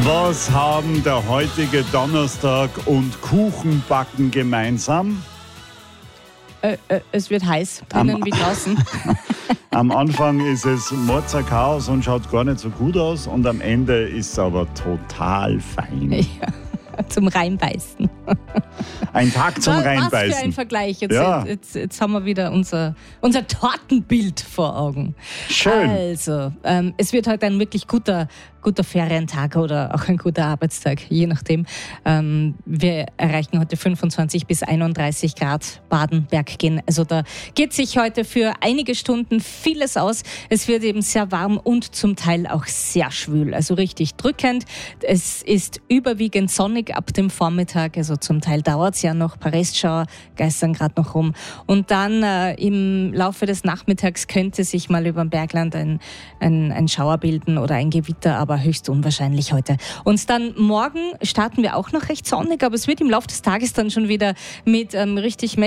Was haben der heutige Donnerstag und Kuchenbacken gemeinsam? Es wird heiß, drinnen wie draußen. Am Anfang ist es Morzer Chaos und schaut gar nicht so gut aus und am Ende ist es aber total fein. Ja, zum Reinbeißen. Ein Tag zum Reinbeißen. Was für ein Vergleich. Jetzt haben wir wieder unser Tortenbild vor Augen. Schön. Also, es wird heute ein wirklich guter Ferientag oder auch ein guter Arbeitstag, je nachdem. Wir erreichen heute 25 bis 31 Grad Baden-Berg gehen. Also da geht sich heute für einige Stunden vieles aus. Es wird eben sehr warm und zum Teil auch sehr schwül, also richtig drückend. Es ist überwiegend sonnig ab dem Vormittag, also zum Teil dauert es ja noch. Ein paar Restschauer geistern gerade noch rum. Und dann im Laufe des Nachmittags könnte sich mal über dem Bergland ein Schauer bilden oder ein Gewitter, aber höchst unwahrscheinlich heute. Und dann morgen starten wir auch noch recht sonnig, aber es wird im Laufe des Tages dann schon wieder mit richtig